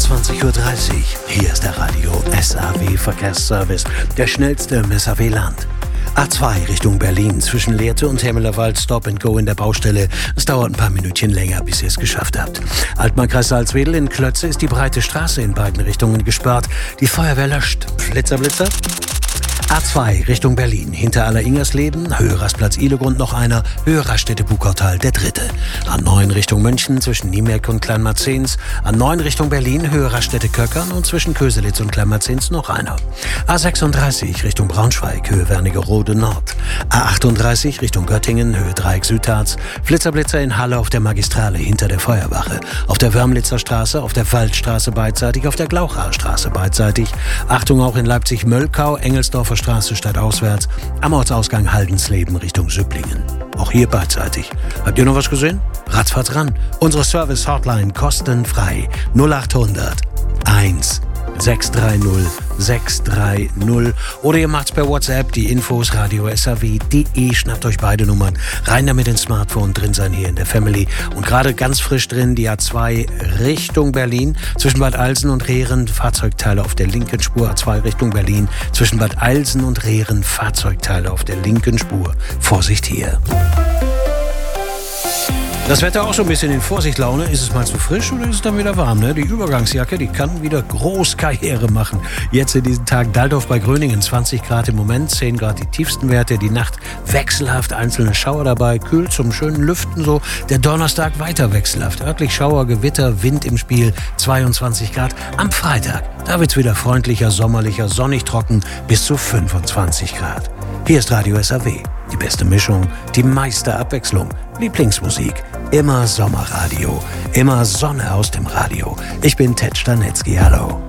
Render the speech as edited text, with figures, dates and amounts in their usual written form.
21:30 Uhr. Hier ist der Radio SAW Verkehrsservice, der schnellste im SAW-Land. A2 Richtung Berlin zwischen Lehrte und Hemmelerwald Stop and Go in der Baustelle. Es dauert ein paar Minütchen länger, bis ihr es geschafft habt. Altmark-Kreis Salzwedel in Klötze ist die breite Straße in beiden Richtungen gesperrt. Die Feuerwehr löscht. Blitzer, Blitzer. A2 Richtung Berlin, hinter Aller-Ingersleben, Höhe Rastplatz Ihlegrund noch einer, Höhe Raststätte Buckautal der dritte. A9 Richtung München, zwischen Niemerk und Kleinmarzens, A9 Richtung Berlin, Höhe Raststätte Köckern und zwischen Köselitz und Kleinmarzens noch einer. A36 Richtung Braunschweig, Höhe Wernigerode Nord. A38 Richtung Göttingen, Höhe Dreieck Südharz, Flitzer in Halle auf der Magistrale hinter der Feuerwache, auf der Wörmlitzer Straße, auf der Waldstraße beidseitig, auf der Glauchaer Straße beidseitig. Achtung auch in Leipzig-Möllkau, Engelsdorfer Straße stadtauswärts, am Ortsausgang Haldensleben Richtung Süpplingen. Auch hier beidseitig. Habt ihr noch was gesehen? Ratzfatz ran. Unsere Service-Hotline kostenfrei. 0800 1 630 630. Oder ihr macht's per WhatsApp, die Infos radio.saw.de. Schnappt euch beide Nummern. Rein damit ins Smartphone, drin sein hier in der Family. Und gerade ganz frisch drin die A2 Richtung Berlin. Zwischen Bad Alsen und Rehren Fahrzeugteile auf der linken Spur. A2 Richtung Berlin. Zwischen Bad Alsen und Rehren Fahrzeugteile auf der linken Spur. Vorsicht hier. Das Wetter auch so ein bisschen in Vorsichtlaune. Ist es mal zu frisch oder ist es dann wieder warm? Ne? Die Übergangsjacke, die kann wieder groß Karriere machen. Jetzt in diesen Tagen Daldorf bei Gröningen, 20 Grad im Moment, 10 Grad die tiefsten Werte. Die Nacht wechselhaft, einzelne Schauer dabei, kühl zum schönen Lüften so. Der Donnerstag weiter wechselhaft. Örtlich Schauer, Gewitter, Wind im Spiel, 22 Grad. Am Freitag, da wird's wieder freundlicher, sommerlicher, sonnig trocken, bis zu 25 Grad. Hier ist Radio SAW. Die beste Mischung, die meiste Abwechslung, Lieblingsmusik, immer Sommerradio, immer Sonne aus dem Radio. Ich bin Ted Stanetzky, hallo.